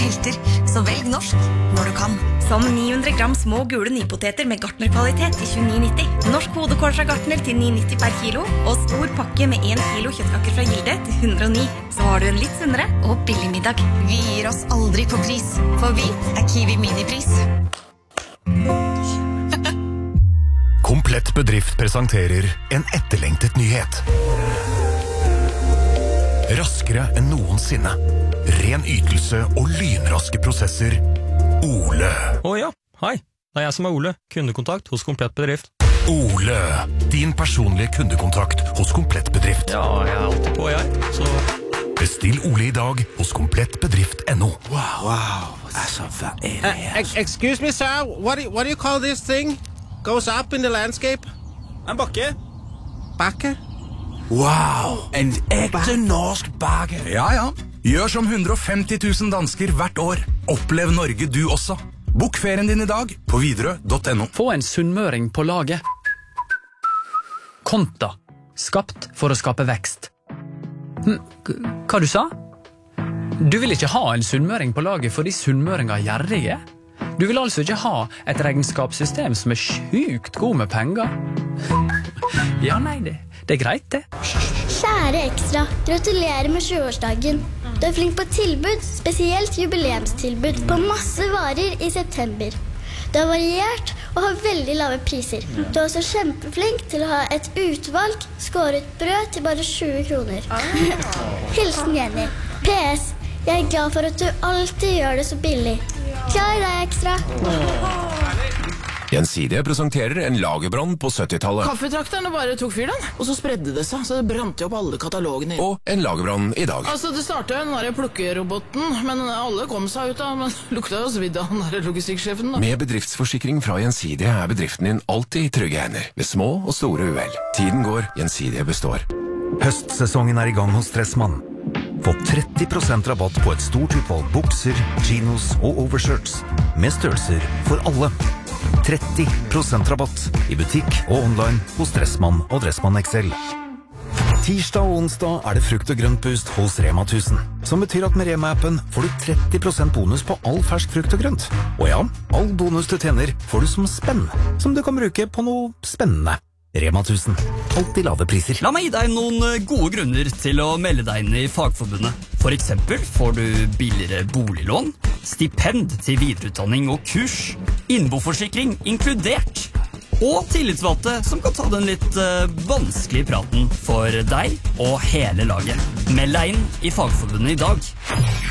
helter, så velg norsk når du kan. Som 900 gram små gule nypoteter med Gartner-kvalitet til 29,90. Norsk hodekål fra Gartner til 9,90 per kilo, og stor pakke med 1 kilo kjøttkaker fra Gilde til 109. Så har du en litt sunnere og billig middag. Vi gir oss aldri på pris, for vi Kiwi Minipris. Komplett bedrift presenterer en etterlengtet nyhet. Raskere enn noensinne. Ren ytelse og lynraske prosesser. Ole. Ja, hei. Det jeg som Ole. Kundekontakt hos Komplett Bedrift. Ole. Din personlige kundekontakt hos Komplett Bedrift. Ja, jeg alltid på, så... Bestill Ole I dag hos komplettbedrift.no. Wow. Excuse me, sir. What do you call this thing? Goes up in the landscape? En bakke. Bakke? Wow, en ekte norsk bakke. Ja. Gjør som 150 000 dansker hvert år. Opplev Norge du også. Bok ferien din I dag på Widerøe.no. Få en sunnmøring på laget. Konta. Skapt for å skape vekst. Hva du sa? Du vil ikke ha en sunnmøring på laget fordi sunnmøringer er gjerrige? Du vil altså ikke ha et regnskapssystem som er sjukt god med penger? Ja, nei, det er greit, det. Kjære Ekstra, gratulerer med 20-årsdagen. Du er flink på tilbud, spesielt jubileumstilbud på masse varer I september. Du er variert og har veldig lave priser. Du er også kjempeflink til å ha et utvalg skåret brød til bare 20 kroner. Hilsen Jenny. PS, jeg er glad for at du alltid gjør det så billig. Glad I deg, Ekstra. Gjensidige presenterer en lagerbrann på 70-tallet. Kaffetrakterne bare tok fyr den, og så spredde det seg, så det brant opp alle katalogene. Og en lagerbrann I dag. Altså, det startet den der plukkeroboten, men alle kom seg ut av, men lukta jo svidd av den der logistikksjefen da. Med bedriftsforsikring fra Gjensidige bedriften din alltid I trygge hender, ved små og store uhell. Tiden går, Gjensidige består. Høstsesongen I gang hos Stressmann. Få 30% rabatt på et stort utvalg bukser, chinos og overshirts. Med størrelser for alle. 30% rabatt I butikk og online hos Dressmann og Dressmann XL. Tirsdag og onsdag det frukt- og grøntboost hos Rema 1000, som betyr at med Rema-appen får du 30% bonus på all fersk frukt og grønt. Og ja, all bonus du tjener får du som spenn, som du kan bruke på noe spennende. Rema 1000, alltid lave priser. La meg gi deg noen gode grunner til å melde deg inn I Fagforbundet. For eksempel får du billigere boliglån, stipend til videreutdanning og kurs, innboforsikring inkludert, og tillitsvalgte som kan ta den litt vanskelige praten for deg og hele laget. Meld deg inn I Fagforbundet I dag.